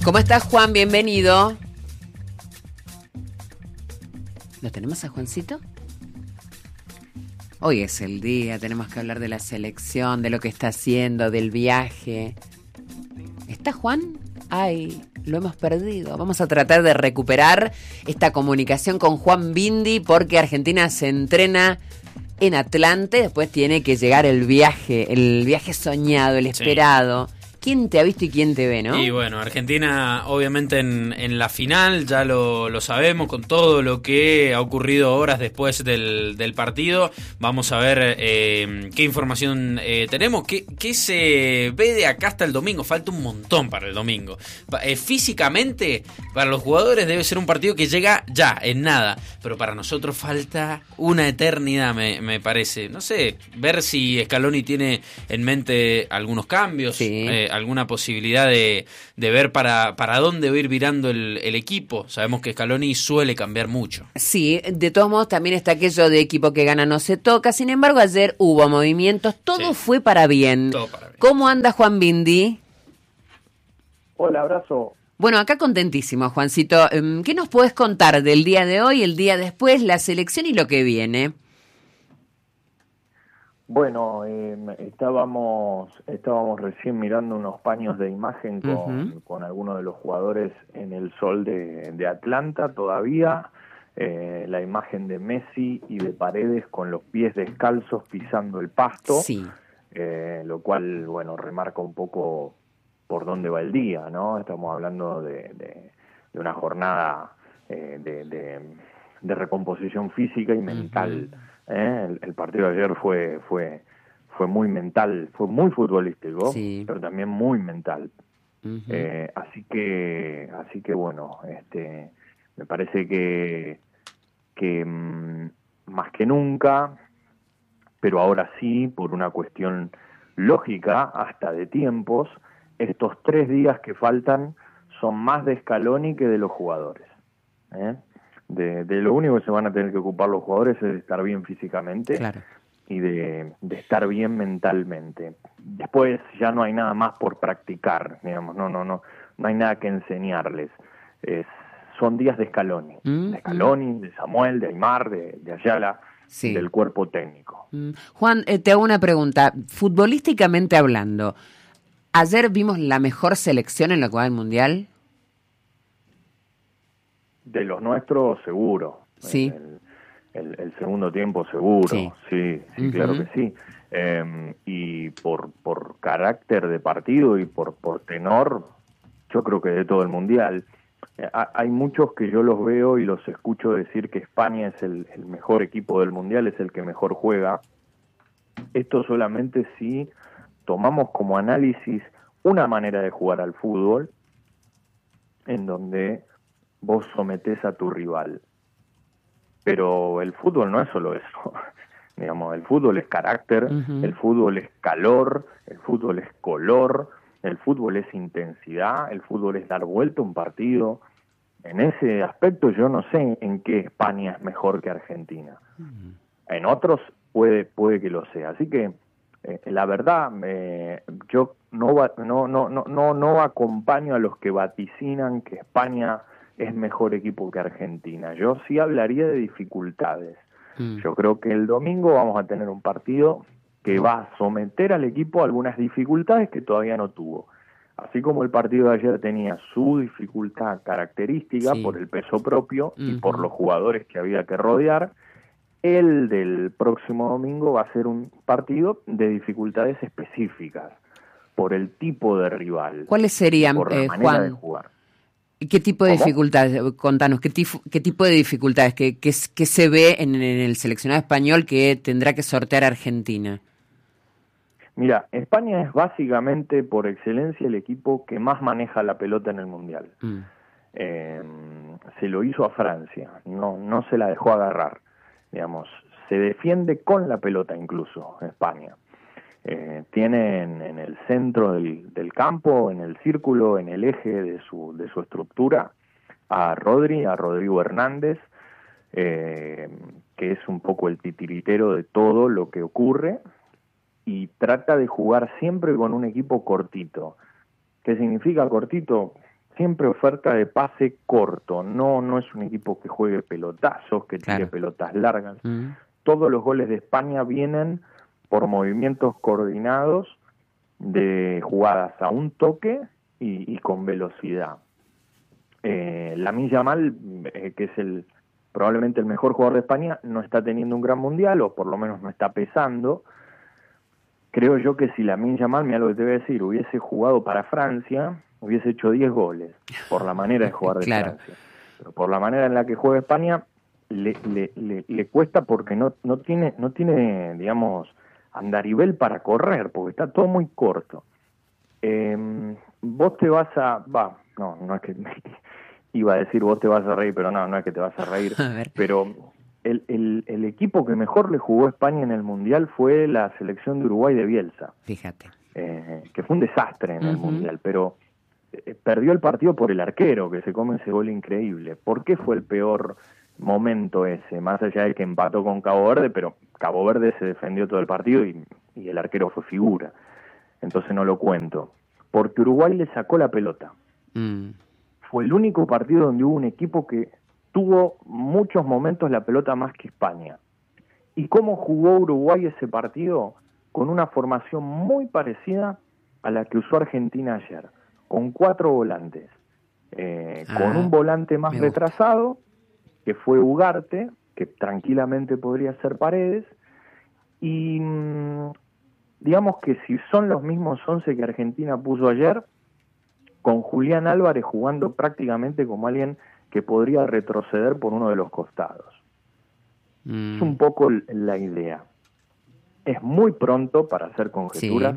¿Cómo estás, Juan? Bienvenido. ¿Lo tenemos a Juancito? Hoy es el día, tenemos que hablar de la selección, de lo que está haciendo, del viaje. ¿Está Juan? Ay, lo hemos perdido. Vamos a tratar de recuperar esta comunicación con Juan Bindi porque Argentina se entrena en Atlanta y después tiene que llegar el viaje soñado, el esperado. Sí. ¿Quién te ha visto y quién te ve, no? Y bueno, Argentina obviamente en la final, ya lo sabemos, con todo lo que ha ocurrido horas después del partido. Vamos a ver qué información tenemos, qué se ve de acá hasta el domingo. Falta un montón para el domingo. Físicamente, para los jugadores debe ser un partido que llega ya, en nada. Pero para nosotros falta una eternidad, me parece. No sé, ver si Scaloni tiene en mente algunos cambios, sí. Alguna posibilidad de ver para dónde va a ir virando el equipo. Sabemos que Scaloni suele cambiar mucho. Sí, de todos modos también está aquello de equipo que gana no se toca. Sin embargo, ayer hubo movimientos, todo fue para bien. Todo para bien. ¿Cómo anda Juan Bindi? Hola, abrazo. Bueno, acá contentísimo, Juancito. ¿Qué nos podés contar del día de hoy, el día después, la selección y lo que viene? Bueno, estábamos recién mirando unos paños de imagen con algunos de los jugadores en el sol de Atlanta todavía. La imagen de Messi y de Paredes con los pies descalzos pisando el pasto, sí. Lo cual, bueno, remarca un poco por dónde va el día, ¿no? Estamos hablando de una jornada de recomposición física y mental. El partido de ayer fue muy mental, fue muy futbolístico, sí. Pero también muy mental. Así que bueno, me parece que más que nunca, pero ahora sí, por una cuestión lógica, hasta de tiempos, estos 3 días que faltan son más de Scaloni que de los jugadores. De lo único que se van a tener que ocupar los jugadores es de estar bien físicamente, claro. Y de estar bien mentalmente. Después ya no hay nada más por practicar, digamos, no hay nada que enseñarles. Son días de Scaloni, de Samuel, de Aimar, de Ayala, sí. Del cuerpo técnico. Juan, te hago una pregunta, futbolísticamente hablando, ¿ayer vimos la mejor selección en lo que va del Mundial? De los nuestros, seguro. Sí. El segundo tiempo, seguro. Sí, claro que sí. Y por carácter de partido y por tenor, yo creo que de todo el Mundial. Hay muchos que yo los veo y los escucho decir que España es el mejor equipo del Mundial, es el que mejor juega. Esto solamente si tomamos como análisis una manera de jugar al fútbol en donde vos sometés a tu rival. Pero el fútbol no es solo eso. Digamos, el fútbol es carácter, el fútbol es calor, el fútbol es color, el fútbol es intensidad, el fútbol es dar vuelta a un partido. En ese aspecto yo no sé en qué España es mejor que Argentina. En otros puede que lo sea. Así que la verdad, yo no acompaño a los que vaticinan que España es mejor equipo que Argentina. Yo sí hablaría de dificultades. Yo creo que el domingo vamos a tener un partido que va a someter al equipo a algunas dificultades que todavía no tuvo. Así como el partido de ayer tenía su dificultad característica, sí. Por el peso propio y por los jugadores que había que rodear, el del próximo domingo va a ser un partido de dificultades específicas, por el tipo de rival. ¿Cuáles serían, por la manera Juan? De jugar. ¿Qué tipo de dificultades? Contanos, ¿qué tipo de dificultades que se ve en el seleccionado español que tendrá que sortear Argentina? Mira, España es básicamente por excelencia el equipo que más maneja la pelota en el Mundial. Se lo hizo a Francia, no se la dejó agarrar. Digamos, se defiende con la pelota incluso España. Tienen en el centro del campo, en el círculo, en el eje de su estructura, a Rodrigo Hernández, que es un poco el titiritero de todo lo que ocurre, y trata de jugar siempre con un equipo cortito. ¿Qué significa cortito? siempre oferta de pase corto, no es un equipo que juegue pelotazos, que tire pelotas largas. Todos los goles de España vienen por movimientos coordinados de jugadas a un toque y con velocidad. Lamine Yamal, que es probablemente el mejor jugador de España, no está teniendo un gran mundial, o por lo menos no está pesando. Creo yo que si Lamine Yamal, mira lo que te voy a decir, hubiese jugado para Francia, hubiese hecho 10 goles, por la manera de jugar de Francia. Pero por la manera en la que juega España, le cuesta porque no tiene, digamos, andarivel para correr, porque está todo muy corto. Vos te vas no es que iba a decir vos te vas a reír, pero no es que te vas a reír, pero el equipo que mejor le jugó a España en el Mundial fue la selección de Uruguay de Bielsa. Fíjate. Que fue un desastre en el Mundial, pero perdió el partido por el arquero, que se come ese gol increíble. ¿Por qué fue el peor momento ese? Más allá de que empató con Cabo Verde, pero Cabo Verde se defendió todo el partido y el arquero fue figura. Entonces no lo cuento. Porque Uruguay le sacó la pelota. Fue el único partido donde hubo un equipo que tuvo muchos momentos la pelota más que España. ¿Y cómo jugó Uruguay ese partido? Con una formación muy parecida a la que usó Argentina ayer, con 4 volantes, con un volante más retrasado, que fue Ugarte, que tranquilamente podría ser Paredes, y digamos que si son los mismos 11 que Argentina puso ayer, con Julián Álvarez jugando prácticamente como alguien que podría retroceder por uno de los costados. Es un poco la idea. Es muy pronto para hacer conjeturas,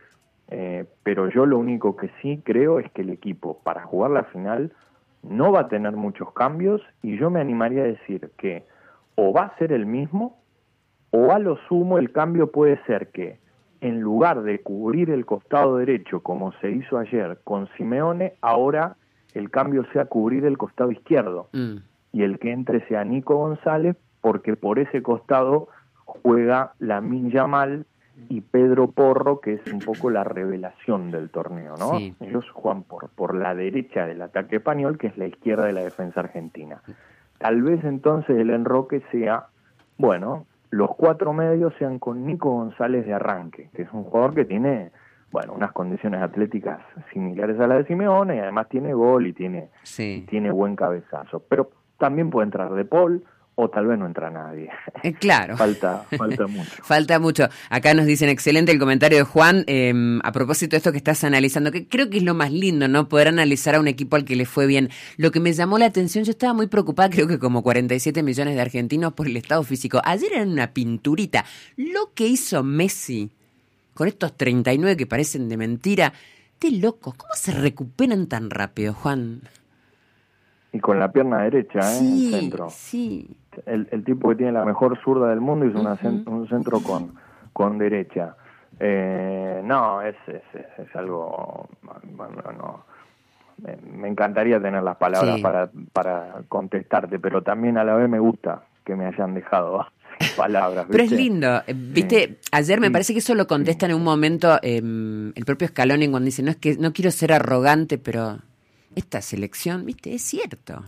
pero yo lo único que sí creo es que el equipo para jugar la final no va a tener muchos cambios, y yo me animaría a decir que o va a ser el mismo, o a lo sumo el cambio puede ser que en lugar de cubrir el costado derecho como se hizo ayer con Simeone, ahora el cambio sea cubrir el costado izquierdo y el que entre sea Nico González, porque por ese costado juega Lamine Yamal y Pedro Porro, que es un poco la revelación del torneo, ¿no? Sí. Ellos juegan por la derecha del ataque español, que es la izquierda de la defensa argentina. Tal vez entonces el enroque sea, bueno, los 4 medios sean con Nico González de arranque, que es un jugador que tiene, bueno, unas condiciones atléticas similares a las de Simeone, y además tiene gol y tiene buen cabezazo. Pero también puede entrar De Paul, o tal vez no entra nadie. Claro. Falta mucho. Falta mucho. Acá nos dicen, excelente el comentario de Juan, a propósito de esto que estás analizando, que creo que es lo más lindo, ¿no? Poder analizar a un equipo al que le fue bien. Lo que me llamó la atención, yo estaba muy preocupada, creo que como 47 millones de argentinos, por el estado físico. Ayer era una pinturita. Lo que hizo Messi con estos 39 que parecen de mentira, de locos. ¿Cómo se recuperan tan rápido, Juan? Y con la pierna derecha, el centro. Sí. El tipo que tiene la mejor zurda del mundo hizo un centro con derecha. No, es algo... Bueno, no. Me encantaría tener las palabras para contestarte, pero también a la vez me gusta que me hayan dejado palabras. ¿Viste? Pero es lindo, ¿viste? Ayer me parece que eso lo contestan en un momento el propio Scaloni cuando dice, no es que no quiero ser arrogante, pero esta selección, ¿viste? Es cierto.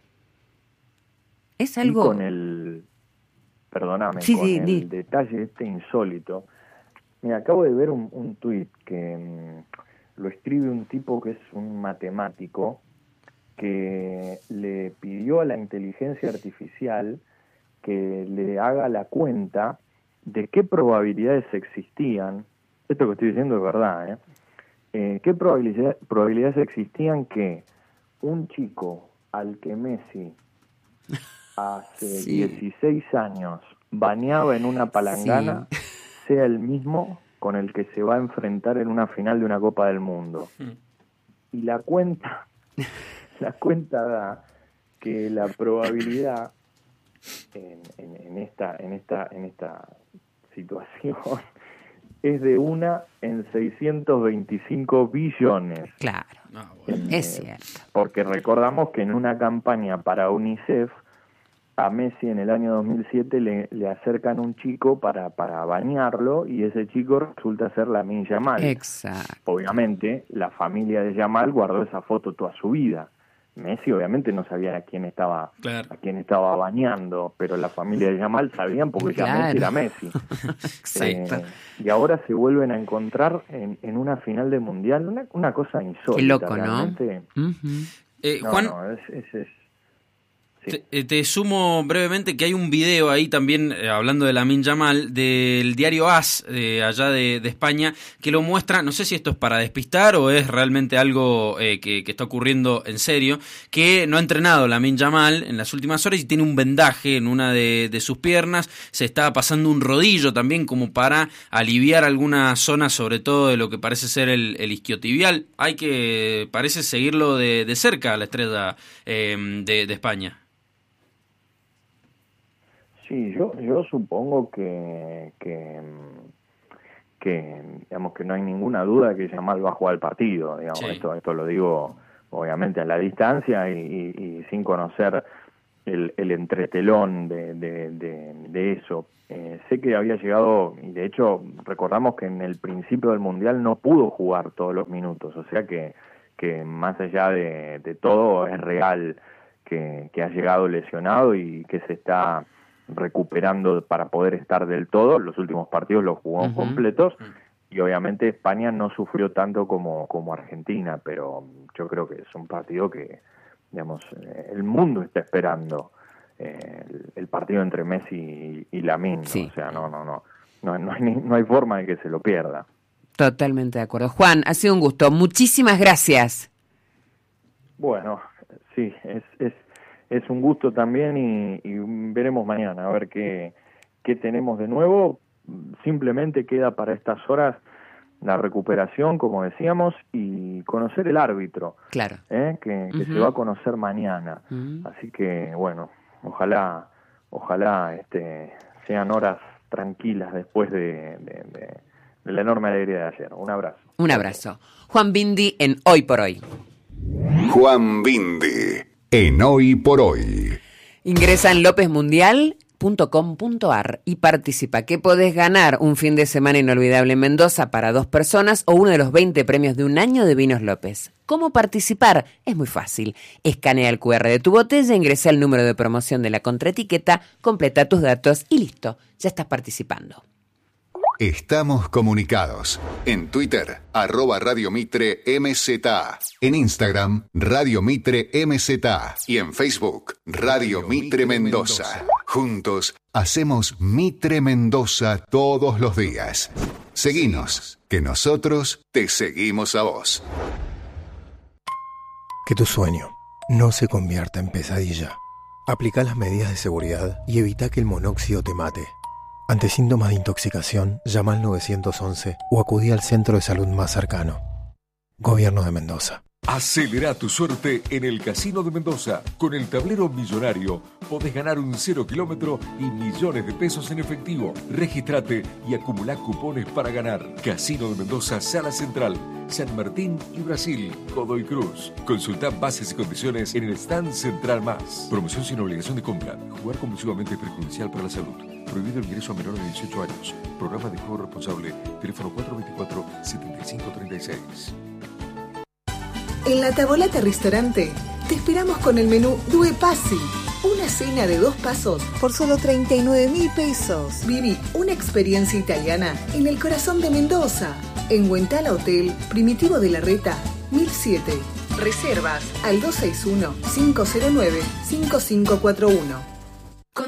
Es algo... Y con el... Perdóname, el detalle insólito. Mira, acabo de ver un tuit que lo escribe un tipo que es un matemático que le pidió a la inteligencia artificial que le haga la cuenta de qué probabilidades existían, esto que estoy diciendo es verdad, qué probabilidades existían que un chico al que Messi hace 16 años bañaba en una palangana sea el mismo con el que se va a enfrentar en una final de una Copa del Mundo. Y la cuenta da que la probabilidad en esta situación es de 1 en 625 billones. Claro, es cierto. Porque recordamos que en una campaña para UNICEF a Messi en el año 2007 le acercan un chico para bañarlo, y ese chico resulta ser Lamine Yamal. Exacto. Obviamente la familia de Yamal guardó esa foto toda su vida. Messi obviamente no sabía a quién estaba bañando, pero la familia de Yamal sabían, porque ya Messi era Messi. Exacto. Y ahora se vuelven a encontrar en una final de mundial, una cosa insólita. Qué loco, realmente. ¿no? Uh-huh. Juan, es te sumo brevemente que hay un video ahí también, hablando de Lamine Yamal, del diario AS, allá de España, que lo muestra, no sé si esto es para despistar o es realmente algo que está ocurriendo en serio, que no ha entrenado Lamine Yamal en las últimas horas y tiene un vendaje en una de sus piernas, se está pasando un rodillo también como para aliviar alguna zona, sobre todo de lo que parece ser el isquiotibial. Hay que, parece, seguirlo de cerca a la estrella de España. Sí, yo supongo que digamos que no hay ninguna duda que Yamal va a jugar el partido, digamos. Sí. Esto lo digo obviamente a la distancia y sin conocer el entretelón de eso. Sé que había llegado, y de hecho recordamos que en el principio del Mundial no pudo jugar todos los minutos, o sea que más allá de todo es real que ha llegado lesionado y que se está recuperando para poder estar del todo. Los últimos partidos los jugó completos, y obviamente España no sufrió tanto como Argentina, pero yo creo que es un partido que, digamos, el mundo está esperando, el partido entre Messi y Lamine, ¿no? Sí. O sea, no hay forma de que se lo pierda. Totalmente de acuerdo. Juan, ha sido un gusto. Muchísimas gracias. Bueno, sí, es un gusto también, y veremos mañana a ver qué tenemos de nuevo. Simplemente queda para estas horas la recuperación, como decíamos, y conocer el árbitro. Claro. Que se va a conocer mañana. Así que, bueno, ojalá sean horas tranquilas después de la enorme alegría de ayer. Un abrazo. Un abrazo. Juan Bindi en Hoy por Hoy. Juan Bindi en Hoy por Hoy. Ingresa en lopezmundial.com.ar y participa, que podés ganar un fin de semana inolvidable en Mendoza para 2 personas o uno de los 20 premios de un año de Vinos López. ¿Cómo participar? Es muy fácil. Escanea el QR de tu botella, ingresa el número de promoción de la contraetiqueta, completa tus datos y listo, ya estás participando. Estamos comunicados. En Twitter, @Radio Mitre MZA. En Instagram, Radio Mitre MZA. Y en Facebook, Radio Mitre Mendoza. Juntos, hacemos Mitre Mendoza todos los días. Seguinos, que nosotros te seguimos a vos. Que tu sueño no se convierta en pesadilla. Aplica las medidas de seguridad y evita que el monóxido te mate. Ante síntomas de intoxicación, llama al 911 o acudí al centro de salud más cercano. Gobierno de Mendoza. Acelera tu suerte en el Casino de Mendoza. Con el tablero millonario podés ganar un 0 kilómetro y millones de pesos en efectivo. Regístrate y acumulá cupones para ganar. Casino de Mendoza, Sala Central, San Martín y Brasil, Godoy Cruz. Consultá bases y condiciones en el stand Central Más. Promoción sin obligación de compra. Jugar compulsivamente es perjudicial para la salud. Prohibido el ingreso a menores de 18 años. Programa de juego responsable. Teléfono 424-7536. En la Tavolata Ristorante te esperamos con el menú Due Passi. Una cena de 2 pasos por solo 39.000 pesos. Viví una experiencia italiana en el corazón de Mendoza. En Huentala Hotel, Primitivo de la Reta, 1007. Reservas al 261-509-5541.